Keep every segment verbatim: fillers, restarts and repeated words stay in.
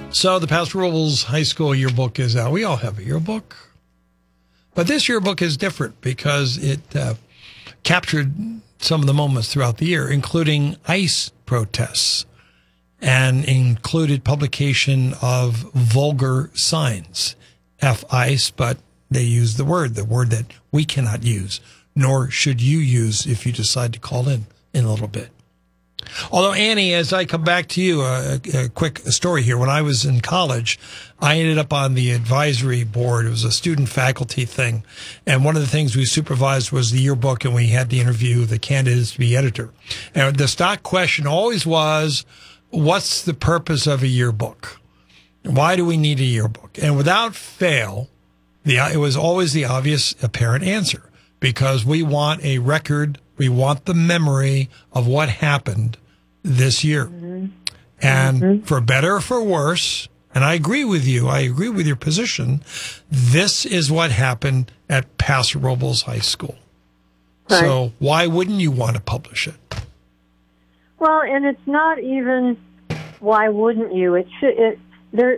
So the Paso Robles High School yearbook is out. We all have a yearbook. But this yearbook is different because it uh, captured some of the moments throughout the year, including ICE protests, and included publication of vulgar signs, F-ICE, but they use the word, the word that we cannot use, nor should you use if you decide to call in in a little bit. Although, Annie, as I come back to you, a, a quick story here. When I was in college, I ended up on the advisory board. It was a student-faculty thing. And one of the things we supervised was the yearbook, and we had to interview the candidates to be editor. And the stock question always was, what's the purpose of a yearbook? Why do we need a yearbook? And without fail, the it was always the obvious, apparent answer. Because we want a record, we want the memory of what happened this year. Mm-hmm. And mm-hmm. for better or for worse, and I agree with you, I agree with your position, this is what happened at Paso Robles High School. Right. So why wouldn't you want to publish it? Well, and it's not even why wouldn't you. It should, it, there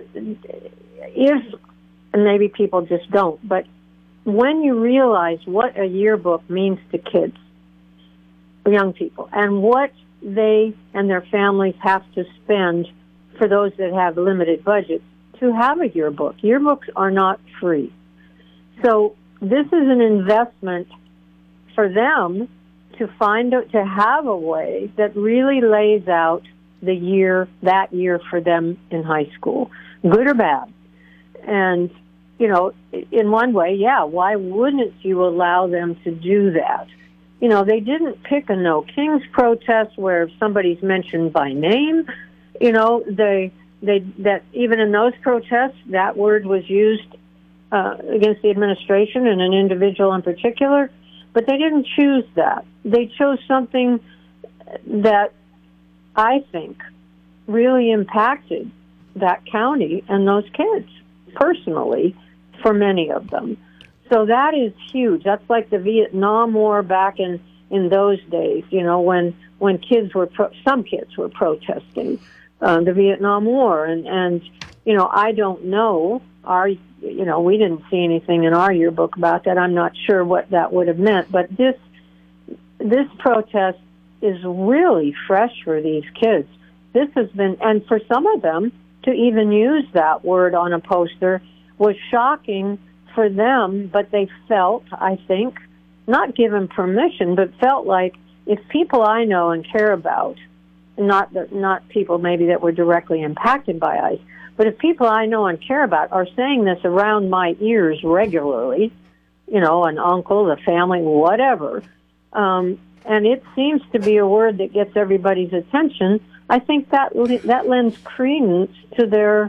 is, and maybe people just don't, but when you realize what a yearbook means to kids, young people, and what they and their families have to spend for those that have limited budgets to have a yearbook. Yearbooks are not free. So this is an investment for them to find to have a way that really lays out the year, that year for them in high school, good or bad. And you know, in one way, yeah, why wouldn't you allow them to do that? You know, they didn't pick a No Kings protest where somebody's mentioned by name. You know, they they that even in those protests, that word was used uh, against the administration and an individual in particular, but they didn't choose that. They chose something that I think really impacted that county and those kids personally, for many of them. So that is huge. That's like the Vietnam War back in, in those days, you know, when, when kids were, pro- some kids were protesting uh, the Vietnam War. And, and, you know, I don't know, our, you know, we didn't see anything in our yearbook about that. I'm not sure what that would have meant. But this, this protest is really fresh for these kids. This has been, and for some of them, to even use that word on a poster was shocking for them, but they felt, I think, not given permission, but felt like if people I know and care about, not the, not people maybe that were directly impacted by ICE, but if people I know and care about are saying this around my ears regularly, you know, an uncle, a family, whatever, um, and it seems to be a word that gets everybody's attention, I think that that lends credence to their,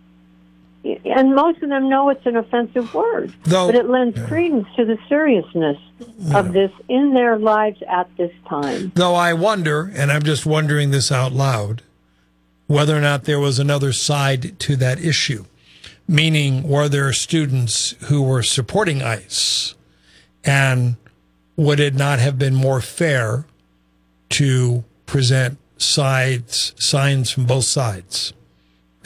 and most of them know it's an offensive word, Though, but it lends yeah. credence to the seriousness yeah. of this in their lives at this time. Though I wonder, and I'm just wondering this out loud, whether or not there was another side to that issue, meaning were there students who were supporting ICE, and would it not have been more fair to present sides, signs from both sides?